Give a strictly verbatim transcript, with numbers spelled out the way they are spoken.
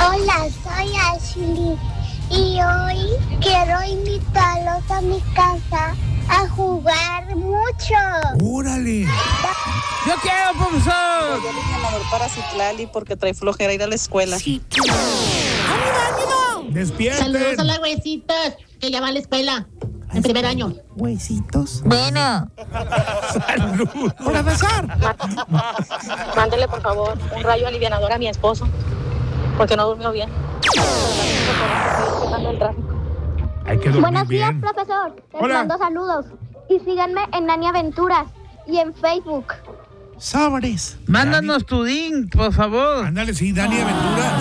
Hola, soy Ashley y hoy quiero invitarlos a mi casa a jugar mucho. ¡Órale! ¡Yo quiero, profesor! Yo vine a Amador para Citlali porque trae flojera ir a la escuela. Sí. ¡Ánimo, ánimo! ¡Despierten! Saludos a las huesitas que ya va a la escuela en primer año. Huesitos. Bueno, ¡Salud! profesor. Mándele, por favor, un rayo alivianador a mi esposo, porque no durmió bien. Estoy esperando el tráfico. Hay que dormir Buenos días, bien. profesor. Les Hola. mando saludos. Y síganme en Nani Aventuras y en Facebook. Sobres. Mándanos tu link, por favor. Ándale, sí, Dani Aventura.